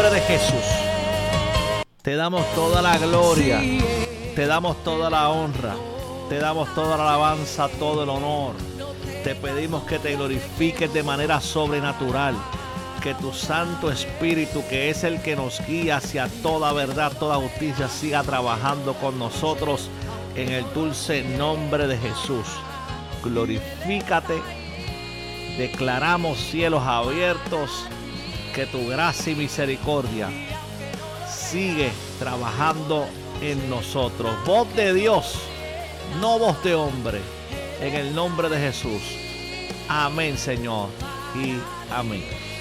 nombre de Jesús, te damos toda la gloria, te damos toda la honra, te damos toda la alabanza, todo el honor. Te pedimos que te glorifiques de manera sobrenatural, que tu Santo Espíritu, que es el que nos guía hacia toda verdad, toda justicia, siga trabajando con nosotros en el dulce nombre de Jesús. Glorifícate, declaramos cielos abiertos, que tu gracia y misericordia sigue trabajando en nosotros. Voz de Dios, no voz de hombre, en el nombre de Jesús. Amén, Señor, y amén.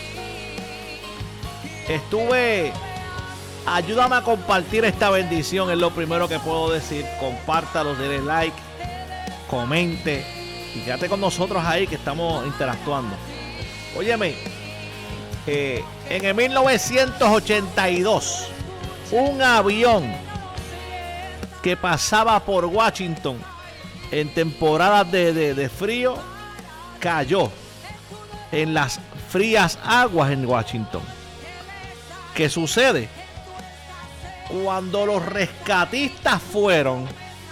Ayúdame a compartir esta bendición, es lo primero que puedo decir. Compártalo, denle like, comente y quédate con nosotros ahí que estamos interactuando. Óyeme, en el 1982, un avión que pasaba por Washington en temporadas de frío cayó en las frías aguas en Washington. ¿Qué sucede? Cuando los rescatistas fueron,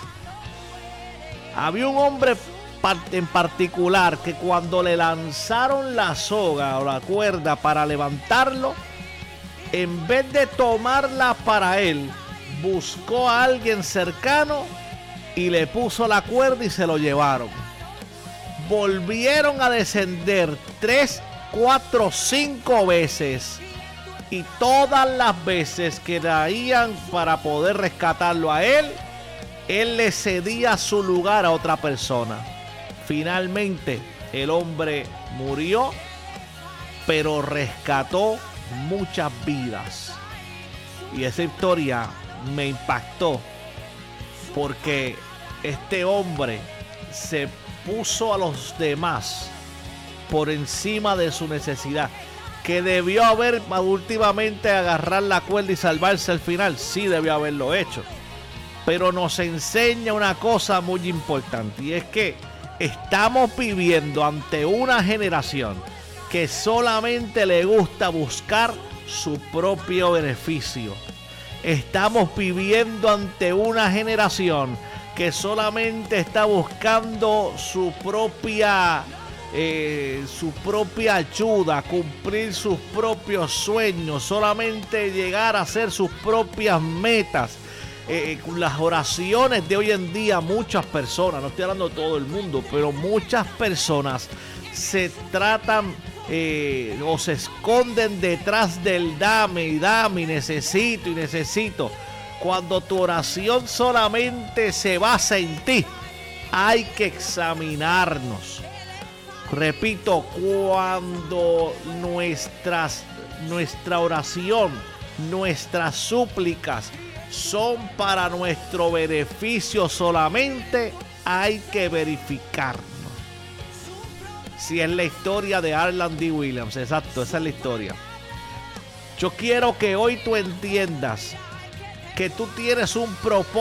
había un hombre en particular que cuando le lanzaron la soga o la cuerda para levantarlo, en vez de tomarla para él, buscó a alguien cercano y le puso la cuerda y se lo llevaron. Volvieron a descender 3, 4, 5 veces. Y todas las veces que traían para poder rescatarlo a él, él le cedía su lugar a otra persona. Finalmente, el hombre murió, pero rescató muchas vidas. Y esa historia me impactó, porque este hombre se puso a los demás por encima de su necesidad. Que debió haber últimamente agarrar la cuerda y salvarse al final, sí debió haberlo hecho. Pero nos enseña una cosa muy importante, y es que estamos viviendo ante una generación que solamente le gusta buscar su propio beneficio. Estamos viviendo ante una generación que solamente está buscando su propia ayuda, cumplir sus propios sueños, solamente llegar a hacer sus propias metas. Las oraciones de hoy en día, muchas personas, no estoy hablando de todo el mundo, pero muchas personas se tratan o se esconden detrás del dame y dame y necesito. Cuando tu oración solamente se basa en ti, hay que examinarnos. Repito, cuando nuestra oración, nuestras súplicas son para nuestro beneficio solamente, hay que verificarnos. Si es la historia de Arland D. Williams, exacto, esa es la historia. Yo quiero que hoy tú entiendas que tú tienes un propósito.